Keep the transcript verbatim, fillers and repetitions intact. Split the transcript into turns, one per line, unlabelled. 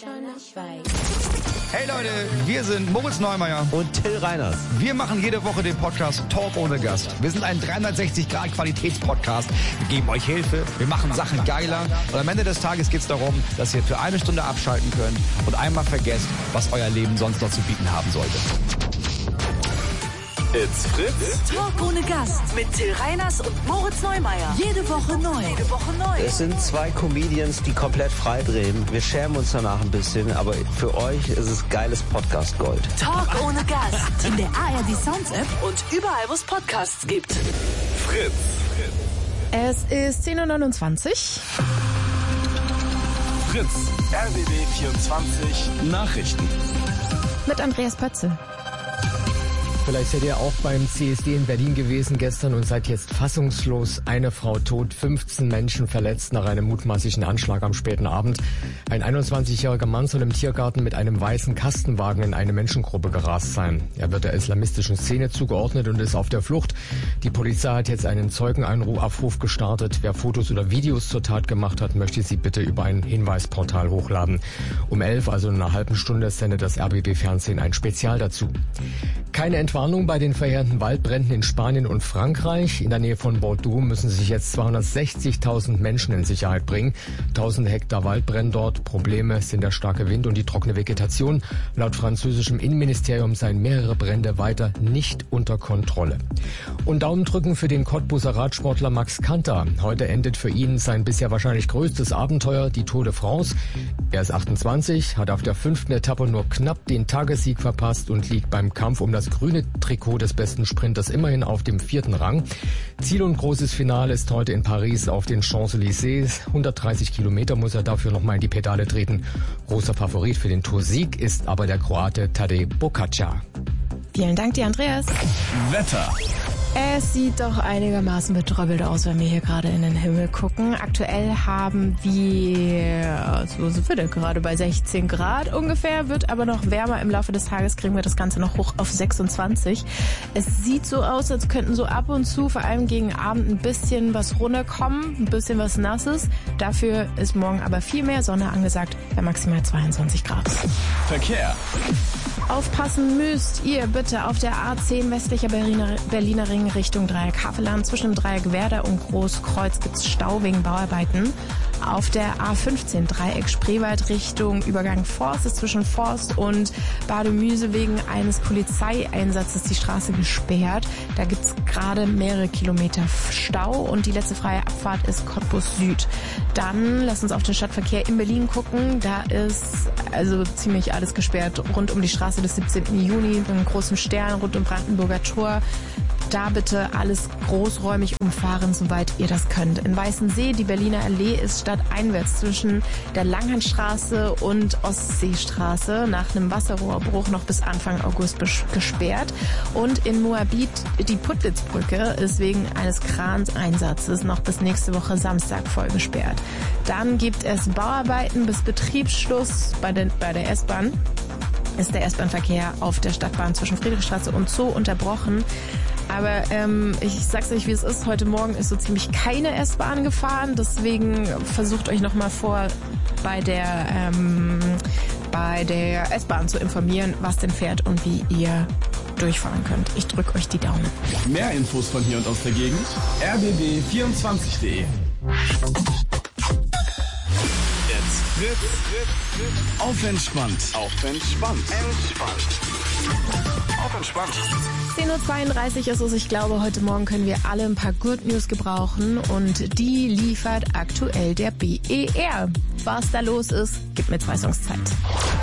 Hey Leute, wir sind Moritz Neumeier
und Till Reiners.
Wir machen jede Woche den Podcast Talk ohne Gast. Wir sind ein dreihundertsechzig Grad Qualitätspodcast. Wir geben euch Hilfe, wir machen Sachen geiler. Und am Ende des Tages geht es darum, dass ihr für eine Stunde abschalten könnt und einmal vergesst, was euer Leben sonst noch zu bieten haben sollte.
It's Fritz.
Talk ohne Gast mit Till Reiners und Moritz Neumeier. Jede Woche neu. Jede Woche neu.
Es sind zwei Comedians, die komplett frei drehen. Wir schämen uns danach ein bisschen, aber für euch ist es geiles Podcast-Gold.
Talk ohne Gast. In der A R D Sounds App und überall, wo es Podcasts gibt.
Fritz.
Es ist zehn Uhr neunundzwanzig.
Fritz. R B B vierundzwanzig Nachrichten.
Mit Andreas Pötzel.
Vielleicht seid ihr auch beim C S D in Berlin gewesen gestern und seid jetzt fassungslos. Eine Frau tot, fünfzehn Menschen verletzt nach einem mutmaßlichen Anschlag am späten Abend. Ein einundzwanzigjähriger Mann soll im Tiergarten mit einem weißen Kastenwagen in eine Menschengruppe gerast sein. Er wird der islamistischen Szene zugeordnet und ist auf der Flucht. Die Polizei hat jetzt einen Zeugenaufruf gestartet. Wer Fotos oder Videos zur Tat gemacht hat, möchte sie bitte über ein Hinweisportal hochladen. Um elf, also in einer halben Stunde, sendet das R B B Fernsehen ein Spezial dazu. Keine Entwarnung bei den verheerenden Waldbränden in Spanien und Frankreich. In der Nähe von Bordeaux müssen sich jetzt zweihundertsechzigtausend Menschen in Sicherheit bringen. Tausende Hektar Wald brennen dort. Probleme sind der starke Wind und die trockene Vegetation. Laut französischem Innenministerium seien mehrere Brände weiter nicht unter Kontrolle. Und Daumen drücken für den Cottbuser Radsportler Max Kanter. Heute endet für ihn sein bisher wahrscheinlich größtes Abenteuer, die Tour de France. Er ist achtundzwanzig, hat auf der fünften Etappe nur knapp den Tagessieg verpasst und liegt beim Kampf um das grüne Trikot des besten Sprinters immerhin auf dem vierten Rang. Ziel und großes Finale ist heute in Paris auf den Champs-Élysées. hundertdreißig Kilometer muss er dafür nochmal in die Pedale treten. Großer Favorit für den Toursieg ist aber der Kroate Tadej Pogačar.
Vielen Dank dir, Andreas.
Wetter.
Es sieht doch einigermaßen betröppelt aus, wenn wir hier gerade in den Himmel gucken. Aktuell haben wir, so sind wir gerade bei sechzehn Grad ungefähr, wird aber noch wärmer. Im Laufe des Tages kriegen wir das Ganze noch hoch auf sechsundzwanzig. Es sieht so aus, als könnten so ab und zu, vor allem gegen Abend, ein bisschen was runterkommen, ein bisschen was Nasses. Dafür ist morgen aber viel mehr Sonne angesagt, bei maximal zweiundzwanzig Grad.
Verkehr.
Aufpassen müsst ihr bitte auf der A zehn westlicher Berliner, Berliner Ring Richtung Dreieck Havelland. Zwischen dem Dreieck Werder und Großkreuz gibt es Stau wegen Bauarbeiten. Auf der A fünfzehn Dreieck Spreewald Richtung Übergang Forst ist zwischen Forst und Bademüse wegen eines Polizeieinsatzes die Straße gesperrt. Da gibt es gerade mehrere Kilometer Stau und die letzte freie Abfahrt ist Cottbus Süd. Dann lasst uns auf den Stadtverkehr in Berlin gucken. Da ist also ziemlich alles gesperrt rund um die Straße des siebzehnten Juni, mit einem großen Stern rund um Brandenburger Tor. Da bitte alles großräumig umfahren, soweit ihr das könnt. In Weißensee, die Berliner Allee ist stadteinwärts zwischen der Langhandstraße und Ostseestraße nach einem Wasserrohrbruch noch bis Anfang August gesperrt. Und in Moabit, die Puttlitzbrücke ist wegen eines Kranseinsatzes noch bis nächste Woche Samstag voll gesperrt. Dann gibt es Bauarbeiten bis Betriebsschluss bei der, bei der S-Bahn. Ist der S-Bahn-Verkehr auf der Stadtbahn zwischen Friedrichstraße und Zoo unterbrochen. Aber ähm, ich sag's euch, wie es ist. Heute Morgen ist so ziemlich keine S-Bahn gefahren. Deswegen versucht euch nochmal vor, bei der, ähm, bei der S-Bahn zu informieren, was denn fährt und wie ihr durchfahren könnt. Ich drücke euch die Daumen.
Mehr Infos von hier und aus der Gegend. R B B vierundzwanzig punkt de. Fritz, Fritz, Fritz. Auf entspannt. Auf entspannt. Entspannt. Auf entspannt.
zehn Uhr zweiunddreißig ist es. Ich glaube, heute Morgen können wir alle ein paar Good News gebrauchen. Und die liefert aktuell der B E R. Was da los ist, gibt mir zwei Songs Zeit.